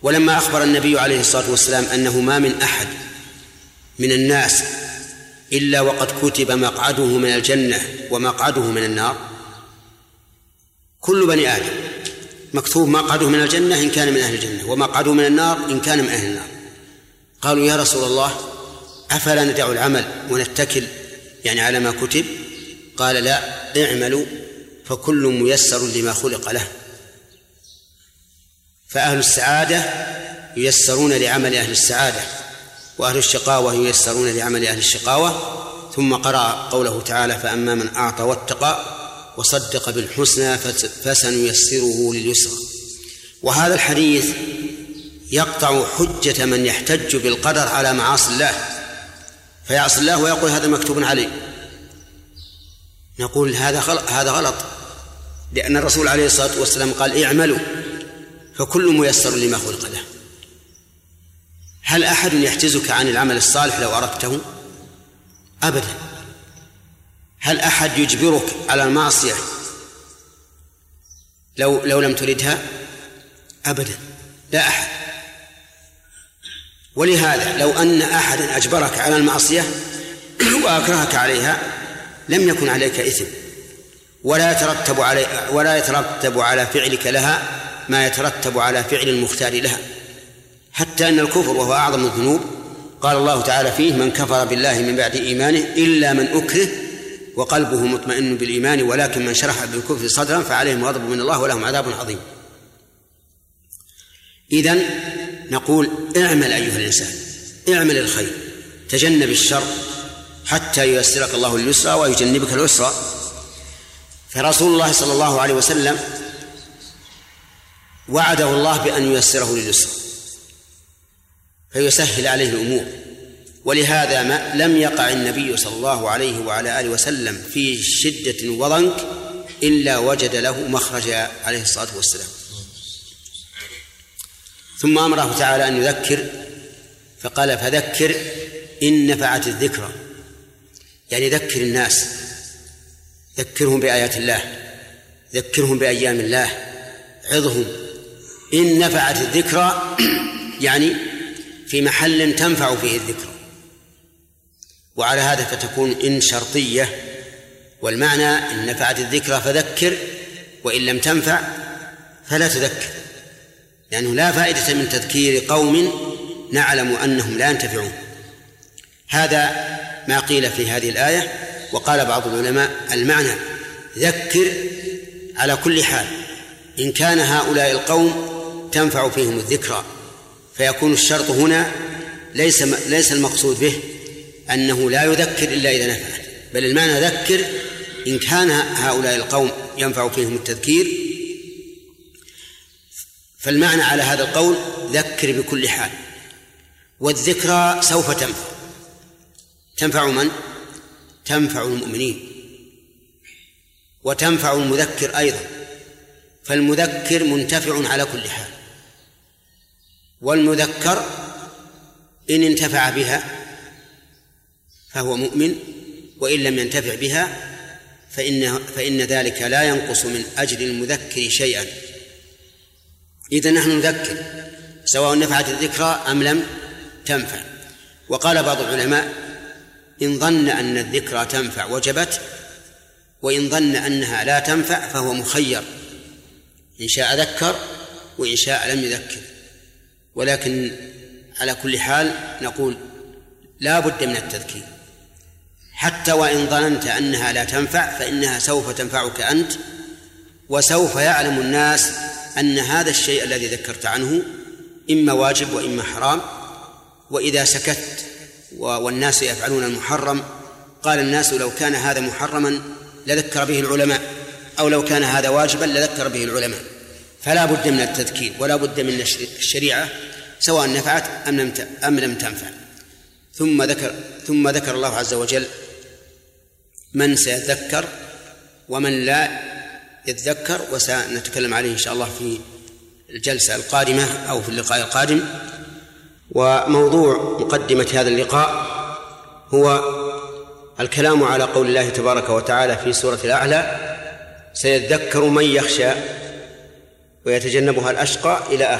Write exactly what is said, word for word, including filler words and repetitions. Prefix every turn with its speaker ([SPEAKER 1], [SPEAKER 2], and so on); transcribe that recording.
[SPEAKER 1] ولما أخبر النبي عليه الصلاة والسلام أنه ما من أحد من الناس إلا وقد كتب مقعده من الجنة ومقعده من النار، كل بني آدم مكتوب مقعده من الجنة إن كان من أهل الجنة ومقعده من النار إن كان من أهل النار. قالوا يا رسول الله أفلا ندع العمل ونتكل يعني على ما كتب؟ قال لا، اعملوا فكل ميسر لما خلق له. فأهل السعادة ييسرون لعمل أهل السعادة، وأهل الشقاوة ييسرون لعمل أهل الشقاوة. ثم قرأ قوله تعالى فأما من أعطى واتقى وصدق بالحسنى فسنيسره لليسرى. وهذا الحديث يقطع حجة من يحتج بالقدر على معاصي الله، فيعصي الله ويقول هذا مكتوب عليه. نقول هذا هذا غلط، لأن الرسول عليه الصلاة والسلام قال اعملوا فكل ميسر لما خلق له. هل أحد يحجزك عن العمل الصالح لو أردته؟ أبدا. هل أحد يجبرك على المعصية لو, لو لم تردها؟ أبدا، لا أحد. ولهذا لو أن أحدا أجبرك على المعصية وأكرهك عليها لم يكن عليك إثم، ولا يترتب علي ولا يترتب على فعلك لها ما يترتب على فعل المختار لها. حتى أن الكفر وهو أعظم الذنوب قال الله تعالى فيه من كفر بالله من بعد إيمانه إلا من أكره وقلبه مطمئن بالإيمان ولكن من شرح بالكفر صدرا فعليهم غضب من الله ولهم عذاب عظيم. إذن نقول اعمل أيها الإنسان، اعمل الخير، تجنب الشر حتى ييسرك الله اليسرى ويجنبك العسرى. فرسول الله صلى الله عليه وسلم وعده الله بأن ييسره لليسرى فيسهل عليه الأمور. ولهذا ما لم يقع النبي صلى الله عليه وعلى آله وسلم في شدة وضنك إلا وجد له مخرجا عليه الصلاة والسلام. ثم أمره تعالى أن يذكر فقال فذكر إن نفعت الذكرى، يعني ذكر الناس، ذكرهم بآيات الله، ذكرهم بأيام الله، عظهم. إن نفعت الذكرى يعني في محل تنفع فيه الذكرى، وعلى هذا فتكون إن شرطية، والمعنى إن نفعت الذكرى فذكر وإن لم تنفع فلا تذكر، لأنه لا فائدة من تذكير قوم نعلم أنهم لا ينتفعون. هذا ما قيل في هذه الآية. وقال بعض العلماء المعنى ذكر على كل حال، إن كان هؤلاء القوم تنفع فيهم الذكرى فيكون الشرط هنا ليس ليس المقصود به أنه لا يذكر إلا إذا نفعت، بل المعنى ذكر إن كان هؤلاء القوم ينفع فيهم التذكير. فالمعنى على هذا القول ذكر بكل حال، والذكرى سوف تنفع. تنفع من؟ تنفع المؤمنين وتنفع المذكر أيضا، فالمذكر منتفع على كل حال، والمذكر إن انتفع بها فهو مؤمن، وإن لم ينتفع بها فإن, فإن ذلك لا ينقص من أجل المذكر شيئا. إذن نحن نذكر سواء نفعت الذكرى أم لم تنفع. وقال بعض العلماء إن ظن أن الذكرى تنفع وجبت، وإن ظن أنها لا تنفع فهو مخير، إن شاء ذكر وإن شاء لم يذكر. ولكن على كل حال نقول لا بد من التذكير، حتى وإن ظننت أنها لا تنفع فإنها سوف تنفعك أنت، وسوف يعلم الناس أن هذا الشيء الذي ذكرت عنه إما واجب وإما حرام. وإذا سكت والناس يفعلون المحرم قال الناس لو كان هذا محرما لذكر به العلماء، أو لو كان هذا واجبا لذكر به العلماء. فلا بد من التذكير ولا بد من الشريعة سواء نفعت أم لم تنفع. ثم ذكر ثم ذكر الله عز وجل من سيذكر ومن لا يتذكر، وسنتكلم عليه إن شاء الله في الجلسة القادمة أو في اللقاء القادم. وموضوع مقدمة هذا اللقاء هو الكلام على قول الله تبارك وتعالى في سورة الأعلى: سيذكر من يخشى ويتجنبها الأشقى إلى آخره.